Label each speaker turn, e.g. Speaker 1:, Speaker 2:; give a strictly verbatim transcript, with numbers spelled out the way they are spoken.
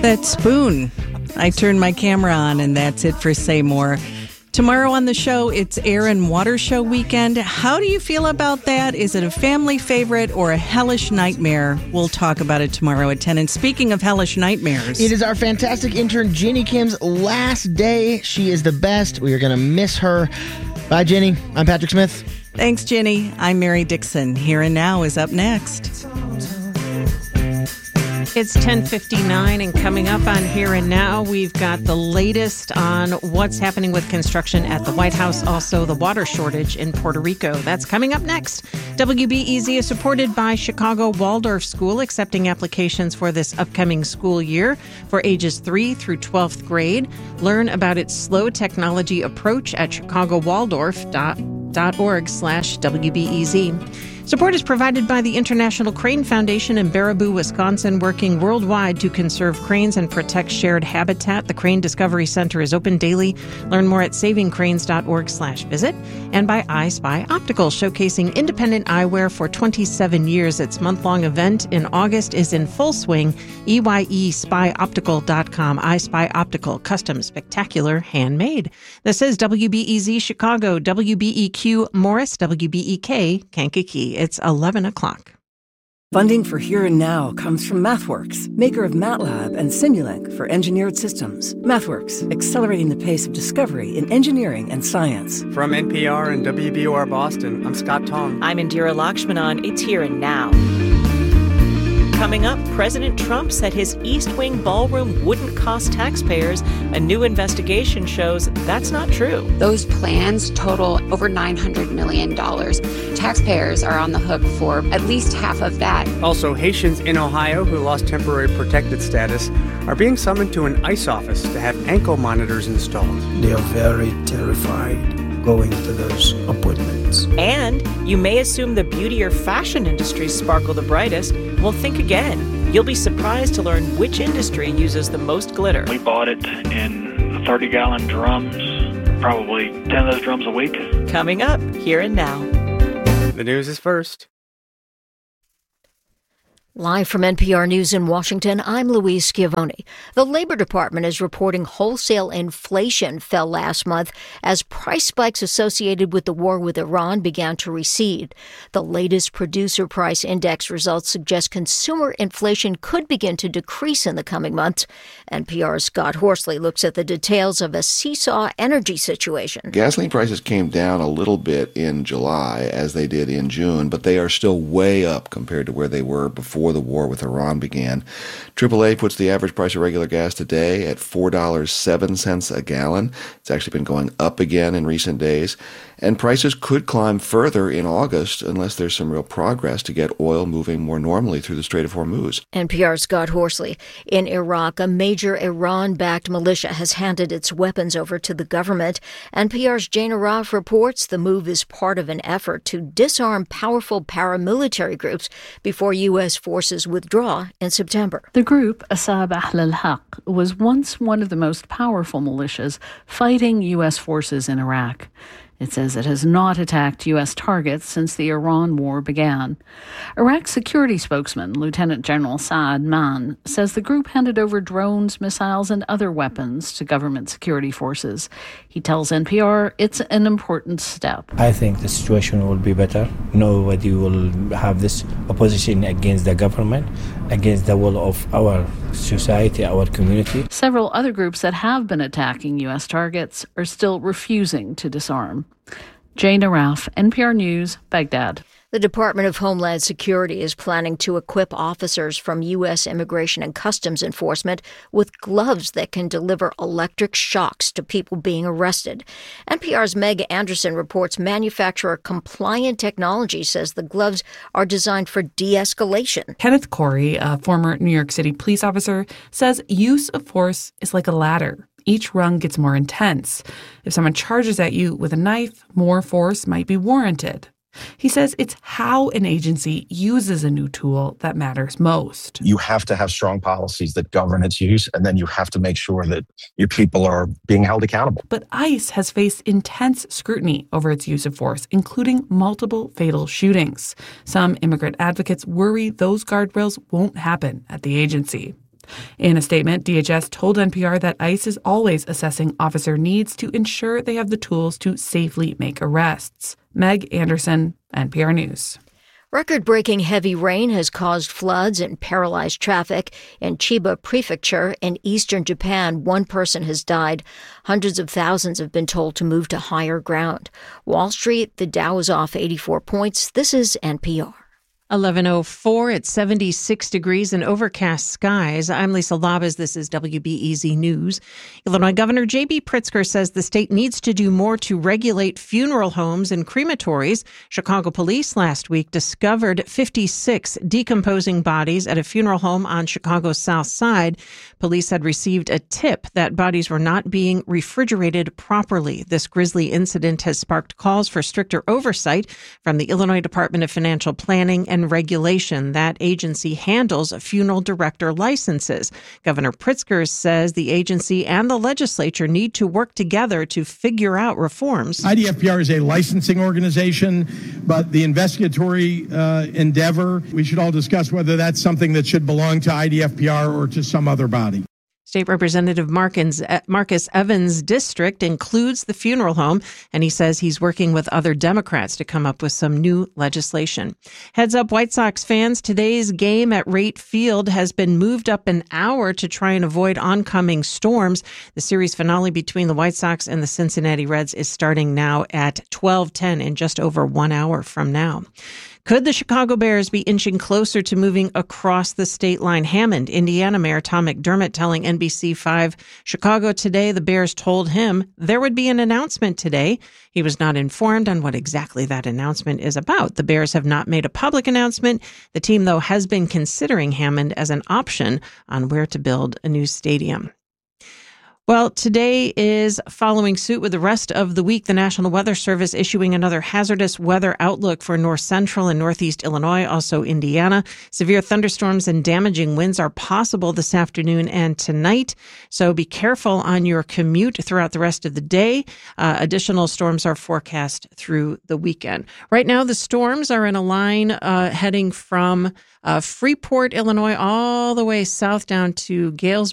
Speaker 1: That spoon. I turned my camera on, and that's it for Say More. Tomorrow on the show, it's Air and Water Show weekend. How do you feel about that? Is it a family favorite or a hellish nightmare? We'll talk about it tomorrow at ten. And speaking of hellish nightmares,
Speaker 2: it is our fantastic intern, Jenny Kim's last day. She is the best. We are going to miss her. Bye, Jenny. I'm Patrick Smith.
Speaker 1: Thanks, Jenny. I'm Mary Dixon. Here and Now is up next.
Speaker 3: It's ten fifty-nine, and coming up on Here and Now, we've got the latest on what's happening with construction at the White House, also the water shortage in Puerto Rico. That's coming up next. W B E Z is supported by Chicago Waldorf School, accepting applications for this upcoming school year for ages three through twelfth grade. Learn about its slow technology approach at chicago waldorf dot org slash W B E Z. Support is provided by the International Crane Foundation in Baraboo, Wisconsin, working worldwide to conserve cranes and protect shared habitat. The Crane Discovery Center is open daily. Learn more at saving cranes dot org slash visit. And by iSpy Optical, showcasing independent eyewear for twenty-seven years. Its month-long event in August is in full swing. E Y E spy optical dot com. iSpy Optical, custom, spectacular, handmade. This is W B E Z Chicago, W B E Q Morris, W B E K Kankakee. It's eleven o'clock.
Speaker 4: Funding for Here and Now comes from MathWorks, maker of MATLAB and Simulink for engineered systems. MathWorks, accelerating the pace of discovery in engineering and science.
Speaker 5: From N P R and W B O R Boston, I'm Scott Tong.
Speaker 6: I'm Indira Lakshmanan. It's Here and Now. Coming up, President Trump said his East Wing ballroom wouldn't cost taxpayers. A new investigation shows that's not true.
Speaker 7: Those plans total over nine hundred million dollars. Taxpayers are on the hook for at least half of that.
Speaker 5: Also, Haitians in Ohio who lost temporary protected status are being summoned to an ICE office to have ankle monitors installed.
Speaker 8: They are very terrified going to those appointments.
Speaker 6: And you may assume the beauty or fashion industries sparkle the brightest. Well, think again. You'll be surprised to learn which industry uses the most glitter.
Speaker 9: We bought it in thirty-gallon drums, probably ten of those drums a week.
Speaker 6: Coming up, Here and Now.
Speaker 5: The news is first.
Speaker 10: Live from N P R News in Washington, I'm Louise Schiavone. The Labor Department is reporting wholesale inflation fell last month as price spikes associated with the war with Iran began to recede. The latest producer price index results suggest consumer inflation could begin to decrease in the coming months. N P R's Scott Horsley looks at the details of a seesaw energy situation.
Speaker 11: Gasoline prices came down a little bit in July, as they did in June, but they are still way up compared to where they were before the war with Iran began. triple A puts the average price of regular gas today at four dollars and seven cents a gallon. It's actually been going up again in recent days. And prices could climb further in August unless there's some real progress to get oil moving more normally through the Strait of Hormuz.
Speaker 10: N P R's Scott Horsley. In Iraq, a major Iran-backed militia has handed its weapons over to the government. N P R's Jane Araf reports the move is part of an effort to disarm powerful paramilitary groups before U S forces withdraw in September.
Speaker 12: The group, Asab Ahl al-Haq, was once one of the most powerful militias fighting U S forces in Iraq. It says it has not attacked U S targets since the Iran war began. Iraq's security spokesman, Lieutenant General Saad Mann, says the group handed over drones, missiles, and other weapons to government security forces. He tells N P R it's an important step.
Speaker 8: I think the situation will be better. Nobody will have this opposition against the government, against the will of our society, our community.
Speaker 12: Several other groups that have been attacking U S targets are still refusing to disarm. Jane Araf, N P R News, Baghdad.
Speaker 10: The Department of Homeland Security is planning to equip officers from U S Immigration and Customs Enforcement with gloves that can deliver electric shocks to people being arrested. N P R's Meg Anderson reports manufacturer Compliant Technology says the gloves are designed for de-escalation.
Speaker 13: Kenneth Corey, a former New York City police officer, says use of force is like a ladder. Each rung gets more intense. If someone charges at you with a knife, more force might be warranted. He says it's how an agency uses a new tool that matters most.
Speaker 14: You have to have strong policies that govern its use, and then you have to make sure that your people are being held accountable.
Speaker 13: But ICE has faced intense scrutiny over its use of force, including multiple fatal shootings. Some immigrant advocates worry those guardrails won't happen at the agency. In a statement, D H S told N P R that ICE is always assessing officer needs to ensure they have the tools to safely make arrests. Meg Anderson, N P R News.
Speaker 10: Record-breaking heavy rain has caused floods and paralyzed traffic in Chiba Prefecture in eastern Japan. One person has died. Hundreds of thousands have been told to move to higher ground. Wall Street, the Dow is off eighty-four points. This is N P R.
Speaker 3: eleven oh four at seventy-six degrees and overcast skies. I'm Lisa Labas. This is W B E Z News. Illinois Governor J B Pritzker says the state needs to do more to regulate funeral homes and crematories. Chicago police last week discovered fifty-six decomposing bodies at a funeral home on Chicago's South Side. Police had received a tip that bodies were not being refrigerated properly. This grisly incident has sparked calls for stricter oversight from the Illinois Department of Financial Planning and Regulation. That agency handles funeral director licenses. Governor Pritzker says the agency and the legislature need to work together to figure out reforms.
Speaker 15: I D F P R is a licensing organization, but the investigatory uh, endeavor, we should all discuss whether that's something that should belong to I D F P R or to some other body.
Speaker 3: State Representative Marcus, Marcus Evans' district includes the funeral home, and he says he's working with other Democrats to come up with some new legislation. Heads up, White Sox fans, today's game at Rate Field has been moved up an hour to try and avoid oncoming storms. The series finale between the White Sox and the Cincinnati Reds is starting now at twelve ten in just over one hour from now. Could the Chicago Bears be inching closer to moving across the state line? Hammond, Indiana Mayor Tom McDermott telling N B C five Chicago Today the Bears told him there would be an announcement today. He was not informed on what exactly that announcement is about. The Bears have not made a public announcement. The team, though, has been considering Hammond as an option on where to build a new stadium. Well, today is following suit with the rest of the week. The National Weather Service issuing another hazardous weather outlook for north central and northeast Illinois, also Indiana. Severe thunderstorms and damaging winds are possible this afternoon and tonight. So be careful on your commute throughout the rest of the day. Uh, additional storms are forecast through the weekend. Right now, the storms are in a line uh, heading from Uh, Freeport, Illinois, all the way south down to Galesburg.